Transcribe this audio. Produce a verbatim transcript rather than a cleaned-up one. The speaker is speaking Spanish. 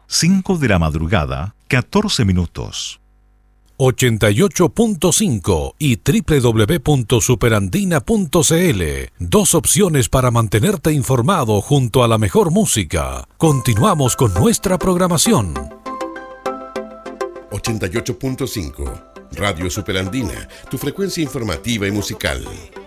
cinco de la madrugada, catorce minutos. ochenta y ocho punto cinco y doble u doble u doble u punto superandina punto c l. Dos opciones para mantenerte informado junto a la mejor música. Continuamos con nuestra programación. ochenta y ocho punto cinco Radio Superandina, tu frecuencia informativa y musical.